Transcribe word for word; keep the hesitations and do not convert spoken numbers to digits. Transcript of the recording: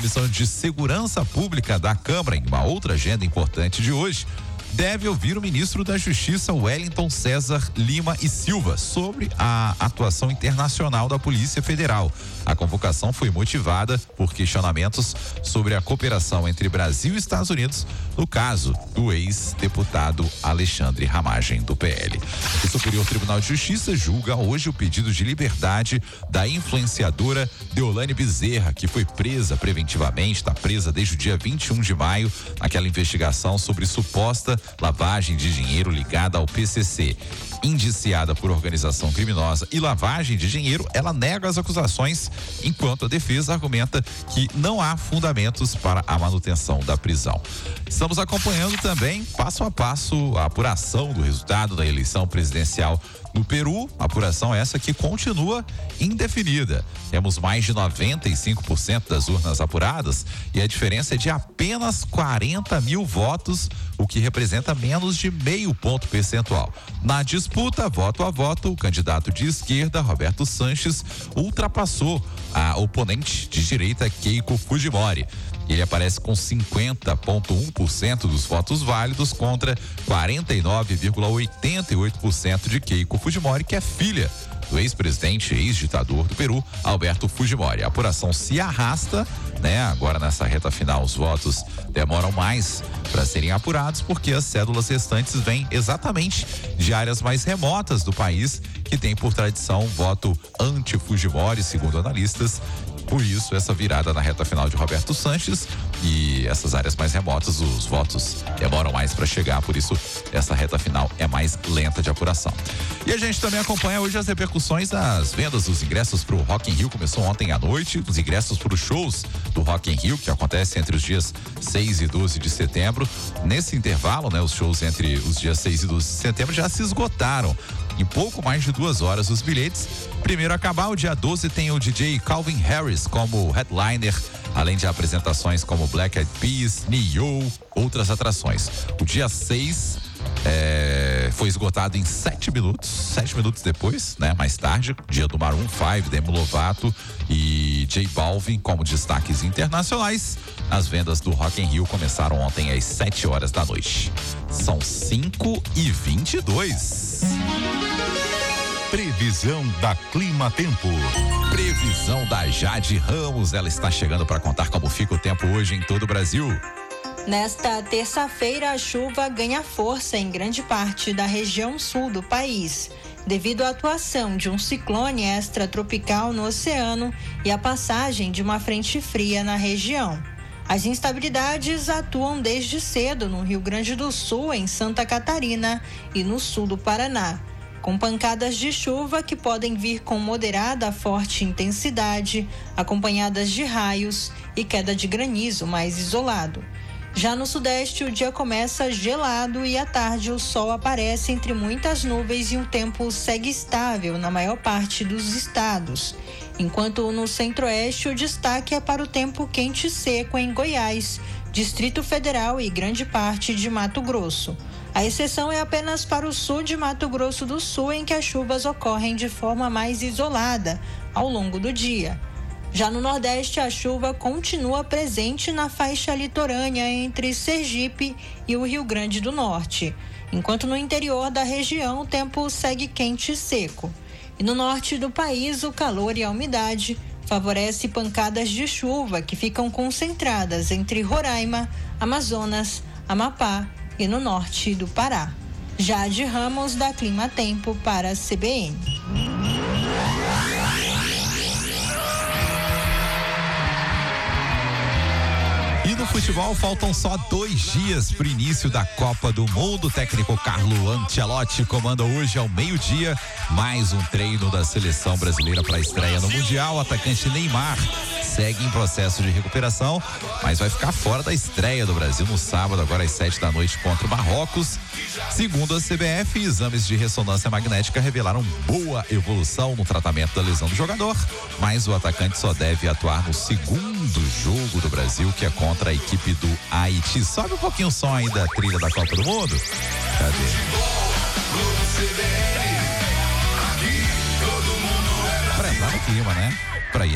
Comissão de Segurança Pública da Câmara, em uma outra agenda importante de hoje, deve ouvir o ministro da Justiça, Wellington César Lima e Silva, sobre a atuação internacional da Polícia Federal. A convocação foi motivada por questionamentos sobre a cooperação entre Brasil e Estados Unidos, no caso do ex-deputado Alexandre Ramagem, do P L. O Superior Tribunal de Justiça julga hoje o pedido de liberdade da influenciadora Deolane Bezerra, que foi presa preventivamente, está presa desde o dia vinte e um de maio, naquela investigação sobre suposta lavagem de dinheiro ligada ao P C C. Indiciada por organização criminosa e lavagem de dinheiro, ela nega as acusações, enquanto a defesa argumenta que não há fundamentos para a manutenção da prisão. Estamos acompanhando também, passo a passo, a apuração do resultado da eleição presidencial no Peru, apuração essa que continua indefinida. Temos mais de noventa e cinco por cento das urnas apuradas e a diferença é de apenas quarenta mil votos, o que representa menos de meio ponto percentual. Na disputa, voto a voto, o candidato de esquerda, Roberto Sanches, ultrapassou a oponente de direita, Keiko Fujimori. Ele aparece com cinquenta vírgula um por cento dos votos válidos contra quarenta e nove vírgula oitenta e oito por cento de Keiko Fujimori, que é filha do ex-presidente, ex-ditador do Peru, Alberto Fujimori. A apuração se arrasta, né? Agora nessa reta final os votos demoram mais para serem apurados porque as cédulas restantes vêm exatamente de áreas mais remotas do país, que tem por tradição voto anti-Fujimori, segundo analistas. Por isso, essa virada na reta final de Roberto Sanches, e essas áreas mais remotas, os votos demoram mais para chegar, por isso essa reta final é mais lenta de apuração. E a gente também acompanha hoje as repercussões das vendas dos ingressos para o Rock in Rio. Começou ontem à noite, os ingressos para os shows do Rock in Rio, que acontece entre os dias seis e doze de setembro. Nesse intervalo, né, os shows entre os dias seis e doze de setembro já se esgotaram. Em pouco mais de duas horas os bilhetes. Primeiro a acabar, o dia doze tem o D J Calvin Harris como headliner, além de apresentações como Black Eyed Peas, Neo, outras atrações. O dia seis é, foi esgotado em sete minutos, sete minutos depois, né? Mais tarde, dia do Maroon cinco, Demi Lovato e J Balvin como destaques internacionais. As vendas do Rock in Rio começaram ontem às sete horas da noite. São cinco e vinte e dois. Previsão da Clima Tempo. Previsão da Jade Ramos. Ela está chegando para contar como fica o tempo hoje em todo o Brasil. Nesta terça-feira, a chuva ganha força em grande parte da região sul do país, devido à atuação de um ciclone extratropical no oceano e a passagem de uma frente fria na região. As instabilidades atuam desde cedo no Rio Grande do Sul, em Santa Catarina e no sul do Paraná, com pancadas de chuva que podem vir com moderada a forte intensidade, acompanhadas de raios e queda de granizo mais isolado. Já no sudeste, o dia começa gelado e à tarde o sol aparece entre muitas nuvens e o tempo segue estável na maior parte dos estados. Enquanto no centro-oeste o destaque é para o tempo quente e seco em Goiás, Distrito Federal e grande parte de Mato Grosso. A exceção é apenas para o sul de Mato Grosso do Sul, em que as chuvas ocorrem de forma mais isolada ao longo do dia. Já no Nordeste, a chuva continua presente na faixa litorânea entre Sergipe e o Rio Grande do Norte, enquanto no interior da região o tempo segue quente e seco. E no norte do país, o calor e a umidade favorece pancadas de chuva que ficam concentradas entre Roraima, Amazonas, Amapá e no norte do Pará. Jade Ramos, da Clima Tempo, para a C B N. E no futebol faltam só dois dias para o início da Copa do Mundo. O técnico Carlo Ancelotti comanda hoje ao meio-dia mais um treino da seleção brasileira para a estreia no Mundial. O atacante Neymar segue em processo de recuperação, mas vai ficar fora da estreia do Brasil no sábado, agora às sete da noite, contra o Marrocos. Segundo a C B F, exames de ressonância magnética revelaram boa evolução no tratamento da lesão do jogador, mas o atacante só deve atuar no segundo jogo do Brasil, que é contra a equipe do Haiti. Sobe um pouquinho o som aí da trilha da Copa do Mundo. Cadê? Pra entrar no clima, né?